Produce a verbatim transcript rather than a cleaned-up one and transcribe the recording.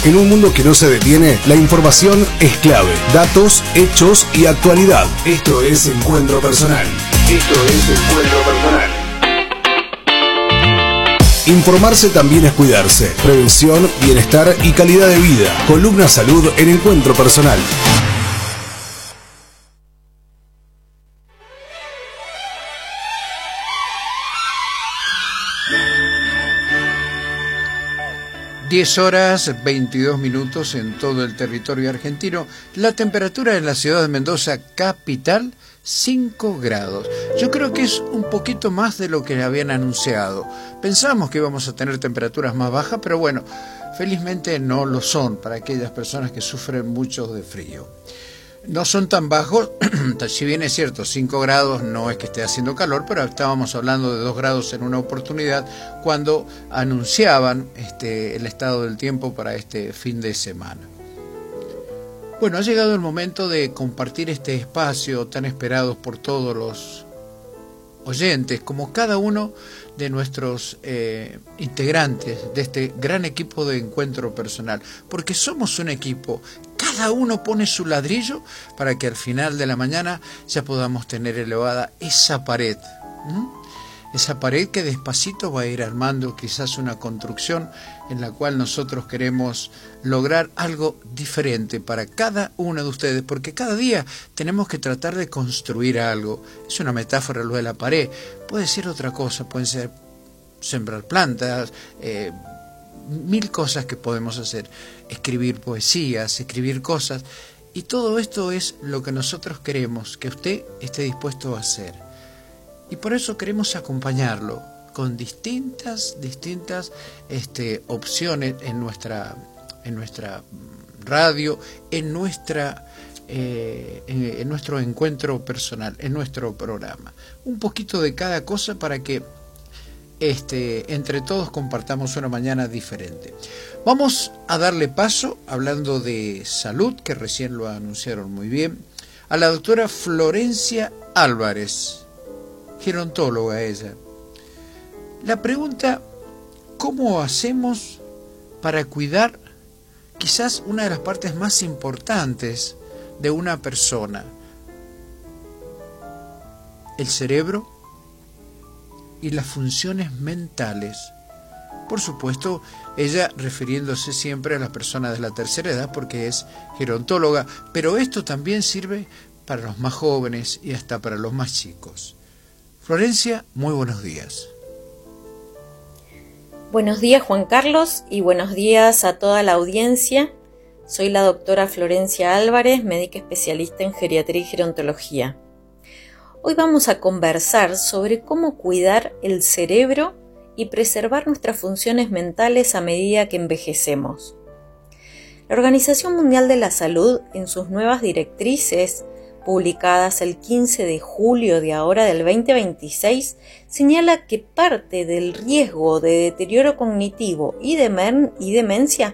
En un mundo que no se detiene, la información es clave. Datos, hechos y actualidad. Esto es Encuentro Personal. Esto es Encuentro Personal. Informarse también es cuidarse. Prevención, bienestar y calidad de vida. Columna Salud en Encuentro Personal. diez horas veintidós minutos en todo el territorio argentino. La temperatura en la ciudad de Mendoza, capital, cinco grados. Yo creo que es un poquito más de lo que habían anunciado. Pensábamos que íbamos a tener temperaturas más bajas, pero bueno, felizmente no lo son para aquellas personas que sufren mucho de frío. No son tan bajos, si bien es cierto, cinco grados no es que esté haciendo calor, pero estábamos hablando de dos grados en una oportunidad cuando anunciaban este, el estado del tiempo para este fin de semana. Bueno, ha llegado el momento de compartir este espacio tan esperado por todos los oyentes, como cada uno de nuestros eh, integrantes de este gran equipo de Encuentro Personal, porque somos un equipo. Cada uno pone su ladrillo para que al final de la mañana ya podamos tener elevada esa pared. ¿Mm? Esa pared que despacito va a ir armando quizás una construcción en la cual nosotros queremos lograr algo diferente para cada uno de ustedes, porque cada día tenemos que tratar de construir algo. Es una metáfora lo de la pared, puede ser otra cosa, pueden ser sembrar plantas, eh, mil cosas que podemos hacer, escribir poesías, escribir cosas, y todo esto es lo que nosotros queremos que usted esté dispuesto a hacer, y por eso queremos acompañarlo con distintas distintas este, opciones en nuestra en nuestra radio, en nuestra eh, en, en nuestro encuentro personal, en nuestro programa, un poquito de cada cosa para que Este, entre todos compartamos una mañana diferente. Vamos a darle paso, hablando de salud, que recién lo anunciaron muy bien, a la doctora Florencia Álvarez, gerontóloga ella. La pregunta, ¿cómo hacemos para cuidar quizás una de las partes más importantes de una persona? El cerebro y las funciones mentales. Por supuesto, ella refiriéndose siempre a las personas de la tercera edad porque es gerontóloga, pero esto también sirve para los más jóvenes y hasta para los más chicos. Florencia, muy buenos días. Buenos días, Juan Carlos, y buenos días a toda la audiencia. Soy la doctora Florencia Álvarez, médica especialista en geriatría y gerontología. Hoy vamos a conversar sobre cómo cuidar el cerebro y preservar nuestras funciones mentales a medida que envejecemos. La Organización Mundial de la Salud, en sus nuevas directrices, publicadas el quince de julio de ahora del veinte veintiséis, señala que parte del riesgo de deterioro cognitivo y, demen- y demencia